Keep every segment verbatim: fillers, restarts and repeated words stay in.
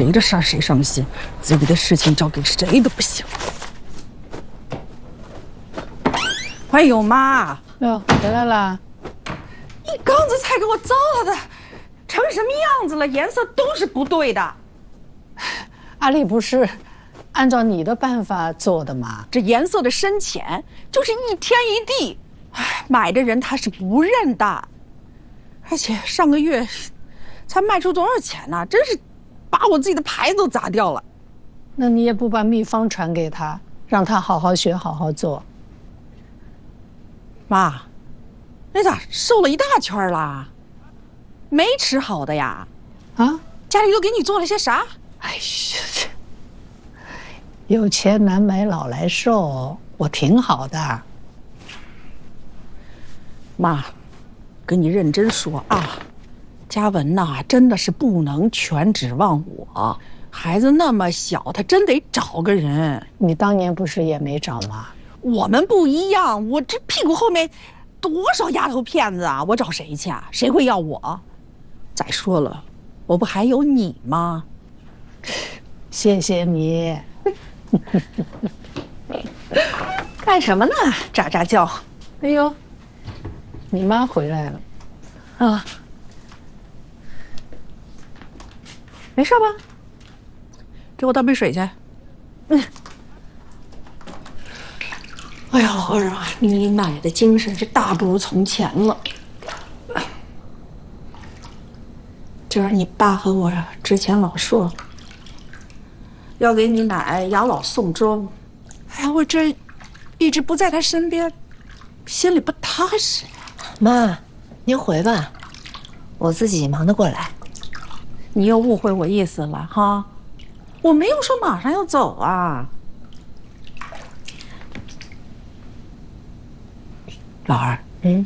谁的事儿谁上心，自己的事情交给谁都不行。哎呦妈！ 哟，回来啦！ 一缸子菜给我糟蹋的，成什么样子了？颜色都是不对的。 阿丽不是按照你的办法做的吗？ 这颜色的深浅就是一天一地，哎，买的人他是不认的。而且上个月才卖出多少钱呢？真是把我自己的牌子都砸掉了。 那你也不把秘方传给他，让他好好学，好好做。 妈，你咋瘦了一大圈啦？没吃好的呀？ 啊？ 家里都给你做了些啥？ 哎呀，有钱难买老来瘦，我挺好的。 妈，跟你认真说啊，嘉文呐，真的是不能全指望我。孩子那么小，他真得找个人。 你当年不是也没找吗？ 我们不一样，我这屁股后面多少丫头片子啊！我找谁去啊？谁会要我？再说了，我不还有你吗？ 谢谢你。 干什么呢？喳喳叫。 哎呦，你妈回来了。 啊，没事吧？给我倒杯水去。嗯。哎呀，儿啊，你奶的精神是大不如从前了。就是你爸和我之前老说要给你奶养老送终，哎呀，我这一直不在他身边，心里不踏实。 妈，您回吧，我自己忙得过来。 你又误会我意思了哈，我没有说马上要走啊。老二， 嗯，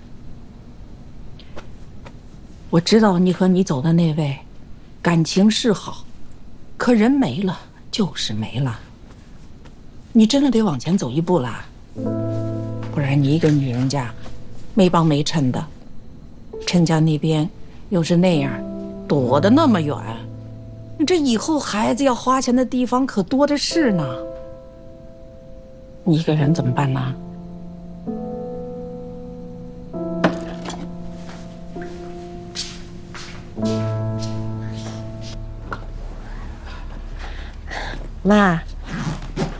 我知道你和你走的那位感情是好，可人没了就是没了。你真的得往前走一步啦，不然你一个女人家没帮没衬的，陈家那边又是那样，躲得那么远，你这以后孩子要花钱的地方可多的是呢。你一个人怎么办呢？